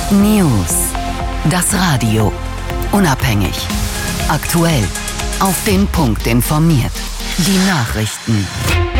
News. Das Radio. Unabhängig. Aktuell. Auf den Punkt informiert. Die Nachrichten.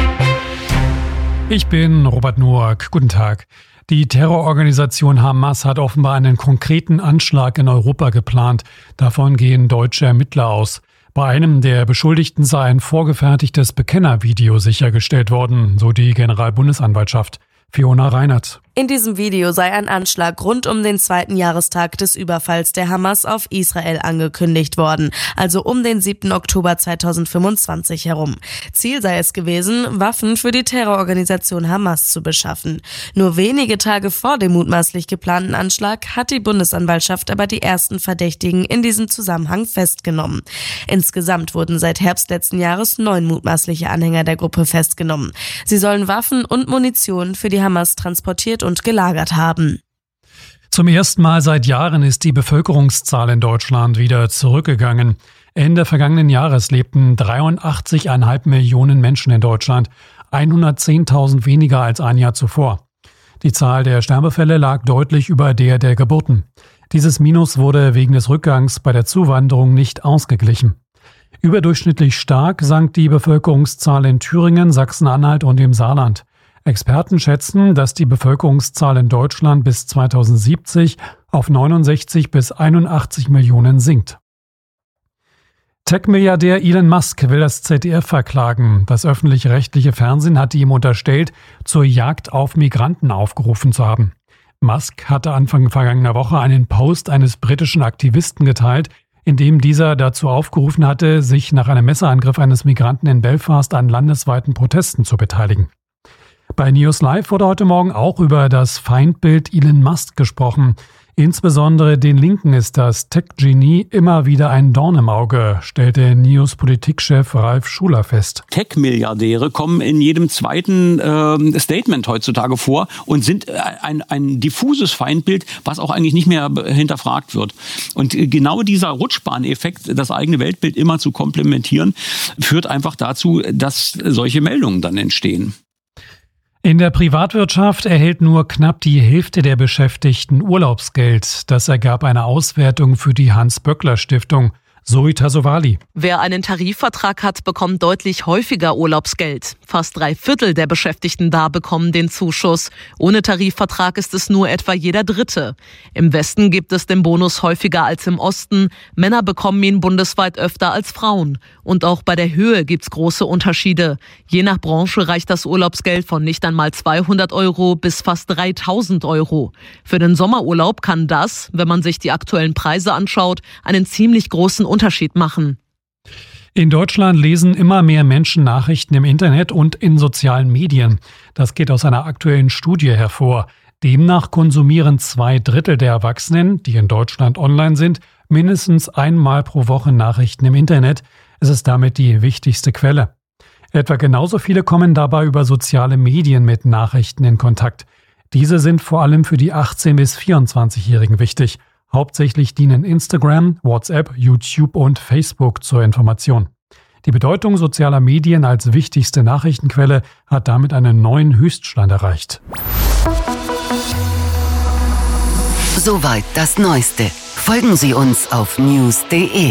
Ich bin Robert Noack. Guten Tag. Die Terrororganisation Hamas hat offenbar einen konkreten Anschlag in Europa geplant. Davon gehen deutsche Ermittler aus. Bei einem der Beschuldigten sei ein vorgefertigtes Bekennervideo sichergestellt worden, so die Generalbundesanwaltschaft. Fiona Reinert. In diesem Video sei ein Anschlag rund um den 2. Jahrestag des Überfalls der Hamas auf Israel angekündigt worden, also um den 7. Oktober 2025 herum. Ziel sei es gewesen, Waffen für die Terrororganisation Hamas zu beschaffen. Nur wenige Tage vor dem mutmaßlich geplanten Anschlag hat die Bundesanwaltschaft aber die ersten Verdächtigen in diesem Zusammenhang festgenommen. Insgesamt wurden seit Herbst letzten Jahres 9 mutmaßliche Anhänger der Gruppe festgenommen. Sie sollen Waffen und Munition für die Hamas transportiert und gelagert haben. Zum ersten Mal seit Jahren ist die Bevölkerungszahl in Deutschland wieder zurückgegangen. Ende vergangenen Jahres lebten 83,5 Millionen Menschen in Deutschland, 110.000 weniger als ein Jahr zuvor. Die Zahl der Sterbefälle lag deutlich über der Geburten. Dieses Minus wurde wegen des Rückgangs bei der Zuwanderung nicht ausgeglichen. Überdurchschnittlich stark sank die Bevölkerungszahl in Thüringen, Sachsen-Anhalt und im Saarland. Experten schätzen, dass die Bevölkerungszahl in Deutschland bis 2070 auf 69 bis 81 Millionen sinkt. Tech-Milliardär Elon Musk will das ZDF verklagen. Das öffentlich-rechtliche Fernsehen hatte ihm unterstellt, zur Jagd auf Migranten aufgerufen zu haben. Musk hatte Anfang vergangener Woche einen Post eines britischen Aktivisten geteilt, in dem dieser dazu aufgerufen hatte, sich nach einem Messerangriff eines Migranten in Belfast an landesweiten Protesten zu beteiligen. Bei News Live wurde heute Morgen auch über das Feindbild Elon Musk gesprochen. Insbesondere den Linken ist das Tech-Genie immer wieder ein Dorn im Auge, stellte News-Politikchef Ralf Schuler fest. Tech-Milliardäre kommen in jedem zweiten Statement heutzutage vor und sind ein diffuses Feindbild, was auch eigentlich nicht mehr hinterfragt wird. Und genau dieser Rutschbahneffekt, das eigene Weltbild immer zu komplementieren, führt einfach dazu, dass solche Meldungen dann entstehen. In der Privatwirtschaft erhält nur knapp die Hälfte der Beschäftigten Urlaubsgeld. Das ergab eine Auswertung für die Hans-Böckler-Stiftung. Zoe Tassovali. Wer einen Tarifvertrag hat, bekommt deutlich häufiger Urlaubsgeld. Fast 3/4 der Beschäftigten da bekommen den Zuschuss. Ohne Tarifvertrag ist es nur etwa jeder Dritte. Im Westen gibt es den Bonus häufiger als im Osten. Männer bekommen ihn bundesweit öfter als Frauen. Und auch bei der Höhe gibt's große Unterschiede. Je nach Branche reicht das Urlaubsgeld von nicht einmal 200 € bis fast 3.000 €. Für den Sommerurlaub kann das, wenn man sich die aktuellen Preise anschaut, einen ziemlich großen Unterschied machen. In Deutschland lesen immer mehr Menschen Nachrichten im Internet und in sozialen Medien. Das geht aus einer aktuellen Studie hervor. Demnach konsumieren 2/3 der Erwachsenen, die in Deutschland online sind, mindestens einmal pro Woche Nachrichten im Internet. Es ist damit die wichtigste Quelle. Etwa genauso viele kommen dabei über soziale Medien mit Nachrichten in Kontakt. Diese sind vor allem für die 18- bis 24-Jährigen wichtig. Hauptsächlich dienen Instagram, WhatsApp, YouTube und Facebook zur Information. Die Bedeutung sozialer Medien als wichtigste Nachrichtenquelle hat damit einen neuen Höchststand erreicht. Soweit das Neueste. Folgen Sie uns auf news.de.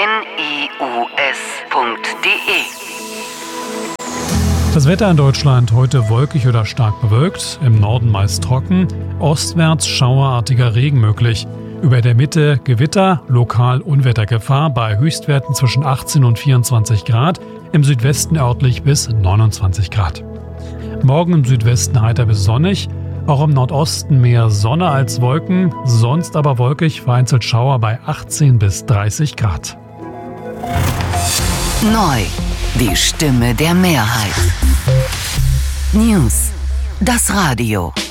Das Wetter in Deutschland heute wolkig oder stark bewölkt, im Norden meist trocken, ostwärts schauerartiger Regen möglich. Über der Mitte Gewitter, lokal Unwettergefahr bei Höchstwerten zwischen 18 und 24 Grad, im Südwesten örtlich bis 29 Grad. Morgen im Südwesten heiter bis sonnig, auch im Nordosten mehr Sonne als Wolken, sonst aber wolkig, vereinzelt Schauer bei 18 bis 30 Grad. Neu, die Stimme der Mehrheit. News, das Radio.